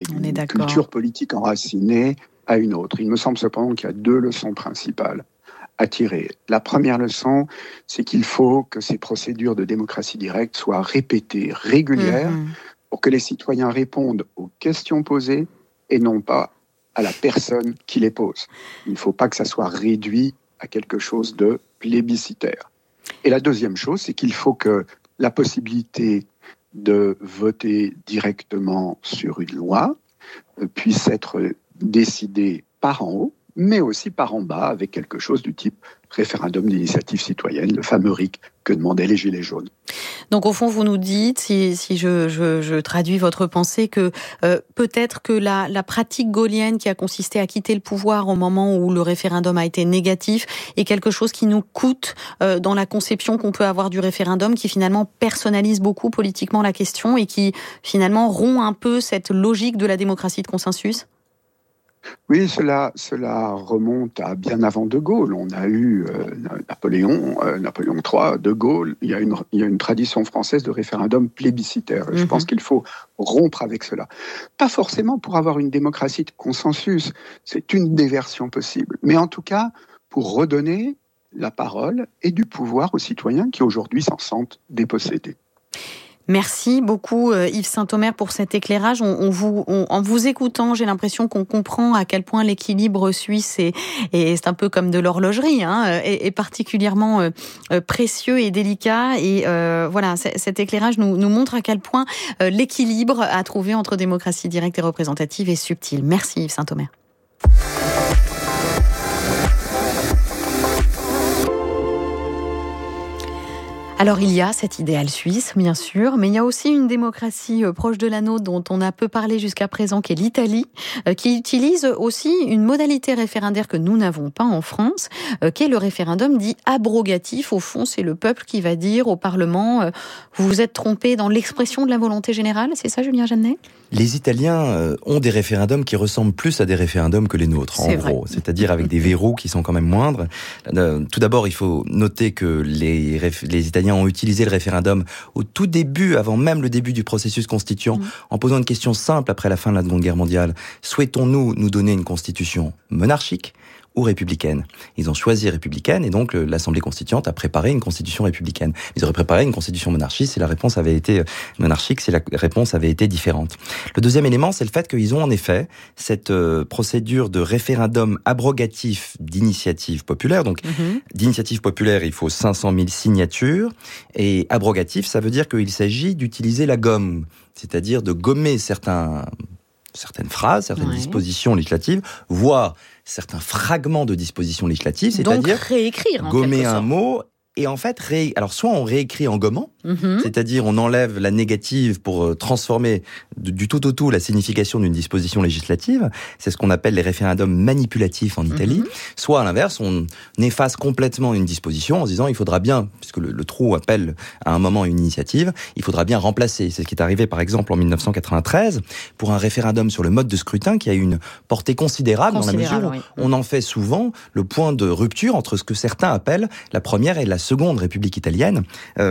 culture politique enracinée à une autre. Il me semble cependant qu'il y a 2 leçons principales à tirer. La première leçon, c'est qu'il faut que ces procédures de démocratie directe soient répétées, régulières, pour que les citoyens répondent aux questions posées et non pas à la personne qui les pose. Il ne faut pas que ça soit réduit à quelque chose de plébiscitaire. Et la deuxième chose, c'est qu'il faut que la possibilité de voter directement sur une loi puisse être décidée par en haut, mais aussi par en bas, avec quelque chose du type référendum d'initiative citoyenne, le fameux RIC que demandaient les Gilets jaunes. Donc au fond, vous nous dites, si je traduis votre pensée, que peut-être que la pratique gaullienne qui a consisté à quitter le pouvoir au moment où le référendum a été négatif est quelque chose qui nous coûte dans la conception qu'on peut avoir du référendum, qui finalement personnalise beaucoup politiquement la question et qui finalement rompt un peu cette logique de la démocratie de consensus ? Oui, cela remonte à bien avant De Gaulle. On a eu Napoléon III, De Gaulle. Il y a une tradition française de référendum plébiscitaire. Je pense qu'il faut rompre avec cela. Pas forcément pour avoir une démocratie de consensus, c'est une des versions possibles. Mais en tout cas, pour redonner la parole et du pouvoir aux citoyens qui aujourd'hui s'en sentent dépossédés. Merci beaucoup Yves Saint-Omer pour cet éclairage. En vous écoutant, j'ai l'impression qu'on comprend à quel point l'équilibre suisse et c'est un peu comme de l'horlogerie, est particulièrement précieux et délicat. Et voilà, cet éclairage nous montre à quel point l'équilibre à trouver entre démocratie directe et représentative est subtil. Merci Yves Saint-Omer. Alors il y a cet idéal suisse, bien sûr, mais il y a aussi une démocratie proche de la nôtre dont on a peu parlé jusqu'à présent, qui est l'Italie, qui utilise aussi une modalité référendaire que nous n'avons pas en France, qui est le référendum dit abrogatif. Au fond, c'est le peuple qui va dire au Parlement vous vous êtes trompé dans l'expression de la volonté générale. C'est ça, Julien Jeannet ? Les Italiens ont des référendums qui ressemblent plus à des référendums que les nôtres, en gros. C'est-à-dire avec des verrous qui sont quand même moindres. Tout d'abord, il faut noter que les Italiens ont utilisé le référendum au tout début, avant même le début du processus constituant, en posant une question simple après la fin de la Seconde Guerre mondiale. Souhaitons-nous nous donner une constitution monarchique ou républicaine? Ils ont choisi républicaine et donc l'Assemblée constituante a préparé une constitution républicaine. Ils auraient préparé une constitution monarchique si la réponse avait été monarchique, si la réponse avait été différente. Le deuxième élément, c'est le fait qu'ils ont en effet cette procédure de référendum abrogatif d'initiative populaire. Donc, d'initiative populaire, il faut 500 000 signatures et abrogatif, ça veut dire qu'il s'agit d'utiliser la gomme, c'est-à-dire de gommer certaines phrases, certaines dispositions législatives, voire certains fragments de dispositions législatives, c'est-à-dire donc réécrire, gommer un mot. Et en fait, alors soit on réécrit en gommant, c'est-à-dire on enlève la négative pour transformer du tout au tout la signification d'une disposition législative, c'est ce qu'on appelle les référendums manipulatifs en Italie, soit à l'inverse, on efface complètement une disposition en se disant il faudra bien, puisque le trou appelle à un moment une initiative, il faudra bien remplacer. C'est ce qui est arrivé par exemple en 1993 pour un référendum sur le mode de scrutin qui a eu une portée considérable dans la mesure où on en fait souvent le point de rupture entre ce que certains appellent la première et la seconde République italienne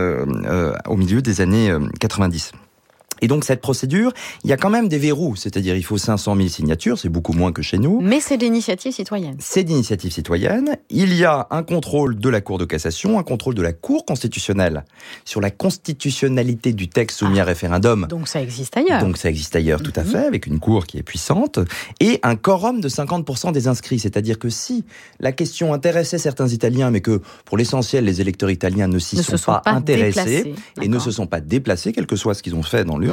au milieu des années 90. Et donc, cette procédure, il y a quand même des verrous. C'est-à-dire, il faut 500 000 signatures, c'est beaucoup moins que chez nous. Mais c'est d'initiative citoyenne. C'est d'initiative citoyenne. Il y a un contrôle de la Cour de cassation, un contrôle de la Cour constitutionnelle sur la constitutionnalité du texte soumis à référendum. Donc, ça existe ailleurs. Tout à fait, avec une Cour qui est puissante. Et un quorum de 50% des inscrits. C'est-à-dire que si la question intéressait certains Italiens, mais que, pour l'essentiel, les électeurs italiens ne s'y sont pas intéressés et ne se sont pas déplacés, quel que soit ce qu'ils ont fait dans l'urne,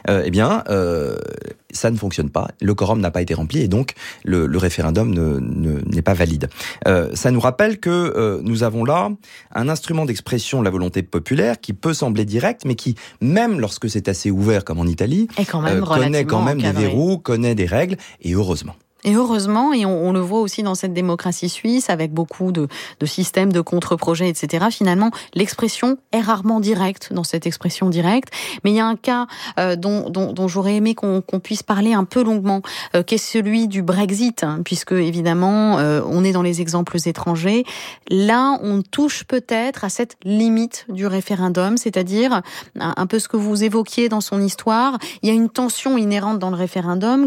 ça ne fonctionne pas. Le quorum n'a pas été rempli et donc le référendum n'est pas valide. Ça nous rappelle que nous avons là un instrument d'expression de la volonté populaire qui peut sembler direct, mais qui, même lorsque c'est assez ouvert comme en Italie, connaît quand même des verrous, connaît des règles, et heureusement. Et heureusement, et on le voit aussi dans cette démocratie suisse, avec beaucoup de systèmes de contre-projets, etc., finalement, l'expression est rarement directe dans cette expression directe. Mais il y a un cas dont j'aurais aimé qu'on puisse parler un peu longuement, qui est celui du Brexit, puisque, évidemment, on est dans les exemples étrangers. Là, on touche peut-être à cette limite du référendum, c'est-à-dire un peu ce que vous évoquiez dans son histoire. Il y a une tension inhérente dans le référendum